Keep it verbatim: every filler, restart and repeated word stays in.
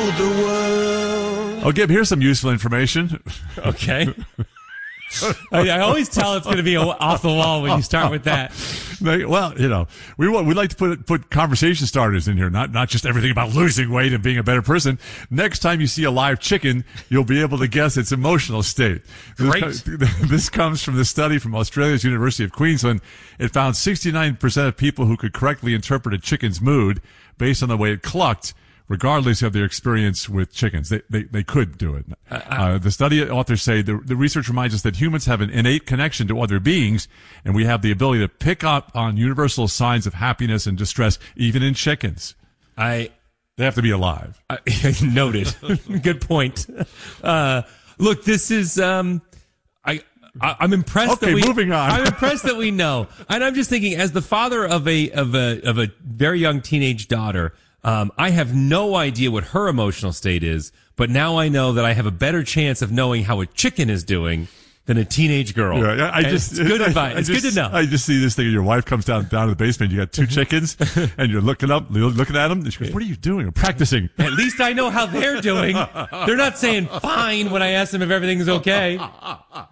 the world. Oh, Gib, here's some useful information. Okay. I, I always tell it's going to be off the wall when you start with that. Well, you know, we want, we like to put put conversation starters in here, not not just everything about losing weight and being a better person. Next time you see a live chicken, you'll be able to guess its emotional state. Great. This, this comes from the study from Australia's University of Queensland. It found sixty-nine percent of people who could correctly interpret a chicken's mood based on the way it clucked, regardless of their experience with chickens. They they, they could do it. Uh, uh, the study authors say the, the research reminds us that humans have an innate connection to other beings, and we have the ability to pick up on universal signs of happiness and distress, even in chickens. I They have to be alive. I, noted. Good point. Uh, look, this is... Um, I... I, I'm impressed Okay, that we. moving on. I'm impressed that we know, and I'm just thinking, as the father of a of a of a very young teenage daughter, um, I have no idea what her emotional state is. But now I know that I have a better chance of knowing how a chicken is doing than a teenage girl. Yeah, I And just it's good I, advice. I It's just, good to know. I just see this thing. Your wife comes down down to the basement. You got two chickens, and you're looking up, you're looking at them. And she goes, "What are you doing? I'm practicing." At least I know how they're doing. They're not saying fine when I ask them if everything's okay.